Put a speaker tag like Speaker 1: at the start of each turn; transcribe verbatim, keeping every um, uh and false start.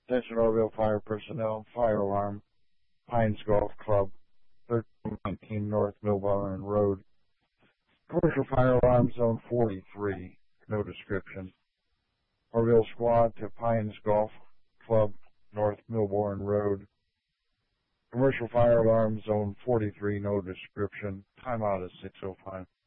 Speaker 1: Attention Orville Fire Personnel, fire alarm, Pines Golf Club, thirteen nineteen North Milburn Road. Commercial fire alarm zone forty-three, no description. Orville Squad to Pines Golf Club, North Milburn Road. Commercial fire alarm zone forty-three, no description. Timeout is six oh five.